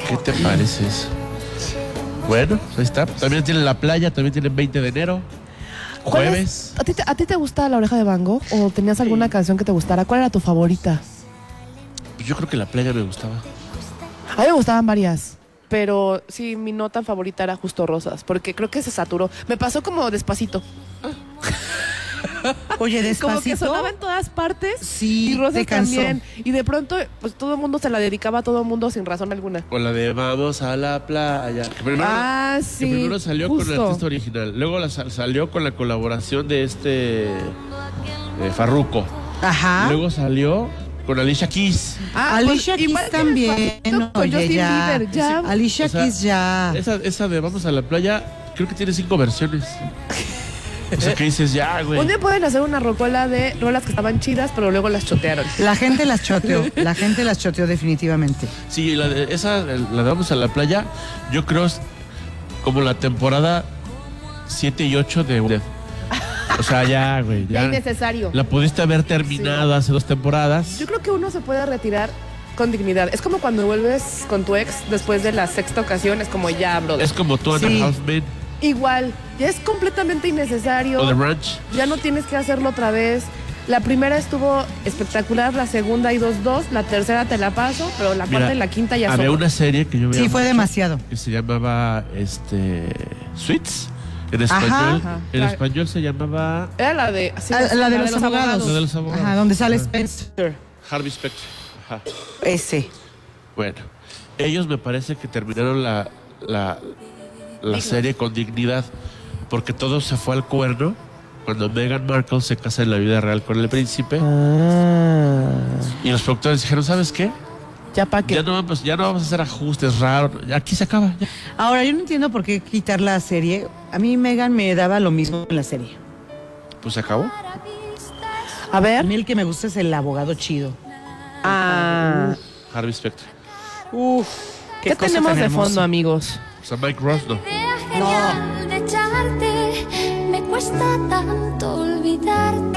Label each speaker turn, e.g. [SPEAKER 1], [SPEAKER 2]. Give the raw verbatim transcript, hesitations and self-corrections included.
[SPEAKER 1] ¿Qué te parece eso? Bueno, ahí está. También tienen la playa, también tienen veinte de enero. Jueves.
[SPEAKER 2] ¿A ti, te, ¿A ti te gusta La Oreja de Van Gogh? ¿O tenías alguna sí. canción que te gustara? ¿Cuál era tu favorita?
[SPEAKER 1] Yo creo que la playa me gustaba.
[SPEAKER 2] A mí me gustaban varias. Pero sí, mi nota favorita era Justo Rosas. Porque creo que se saturó. Me pasó como Despacito.
[SPEAKER 3] Oye, Despacito.
[SPEAKER 2] Como que sonaba en todas partes.
[SPEAKER 3] Sí,
[SPEAKER 2] y Rosas también. Y de pronto, pues todo el mundo se la dedicaba a todo el mundo sin razón alguna.
[SPEAKER 1] O la de Vamos a la playa. Que primero,
[SPEAKER 2] ah, sí.
[SPEAKER 1] Que primero salió
[SPEAKER 2] justo.
[SPEAKER 1] con el artista original. Luego la, salió con la colaboración de este eh, Farruko.
[SPEAKER 3] Ajá.
[SPEAKER 1] Luego salió con Alicia Keys.
[SPEAKER 3] Ah, Alicia pues, Keys también. No, oye, ya.
[SPEAKER 2] Bieber, ya.
[SPEAKER 1] Sí,
[SPEAKER 3] Alicia o sea, Keys ya.
[SPEAKER 1] Esa, esa de Vamos a la playa, creo que tiene cinco versiones. O sea, que dices ya, güey.
[SPEAKER 2] Un día pueden hacer una rocola de rolas que estaban chidas, pero luego las chotearon.
[SPEAKER 3] La gente las choteó, la gente las choteó definitivamente.
[SPEAKER 1] Sí, la de, esa, la de Vamos a la playa, yo creo es como la temporada siete y ocho de Dead. O sea, ya, güey. Ya
[SPEAKER 2] es innecesario.
[SPEAKER 1] La pudiste haber terminado sí. hace dos temporadas.
[SPEAKER 2] Yo creo que uno se puede retirar con dignidad. Es como cuando vuelves con tu ex después de la sexta ocasión, es como ya, brother.
[SPEAKER 1] Es como Two and
[SPEAKER 2] sí.
[SPEAKER 1] a Half Men.
[SPEAKER 2] Igual, ya es completamente innecesario.
[SPEAKER 1] O The Ranch.
[SPEAKER 2] Ya no tienes que hacerlo otra vez. La primera estuvo espectacular, la segunda y dos, dos, la tercera te la paso, pero la Mira, cuarta y la quinta ya son.
[SPEAKER 1] Había una serie que yo veía
[SPEAKER 3] Sí, fue demasiado.
[SPEAKER 1] Que se llamaba este Suits. En español,
[SPEAKER 2] Ajá.
[SPEAKER 1] en la, español se llamaba.
[SPEAKER 2] Era la de. Sí,
[SPEAKER 3] la, la, la de, los, los abogados.
[SPEAKER 1] abogados. La de los abogados.
[SPEAKER 3] Ajá, donde sale Spencer.
[SPEAKER 1] Harvey Specter. Ajá.
[SPEAKER 3] Ese.
[SPEAKER 1] Bueno, ellos me parece que terminaron la, la, la serie con dignidad, porque todo se fue al cuerno cuando Meghan Markle se casa en la vida real con el príncipe.
[SPEAKER 2] Ah.
[SPEAKER 1] Y los productores dijeron, ¿sabes qué?
[SPEAKER 2] Ya para qué.
[SPEAKER 1] Ya no, vamos, ya no vamos a hacer ajustes raros. Aquí se acaba. Ya.
[SPEAKER 3] Ahora, yo no entiendo por qué quitar la serie. A mí Meghan me daba lo mismo en la serie.
[SPEAKER 1] Pues se acabó.
[SPEAKER 2] A ver.
[SPEAKER 3] A mí el que me gusta es el abogado chido.
[SPEAKER 2] Ah.
[SPEAKER 1] Uf, Harvey Specter.
[SPEAKER 3] Uf.
[SPEAKER 2] ¿Qué, ¿Qué tenemos de fondo, amigos?
[SPEAKER 1] O sea, Mike Ross, no.
[SPEAKER 4] No. Me cuesta tanto olvidarte.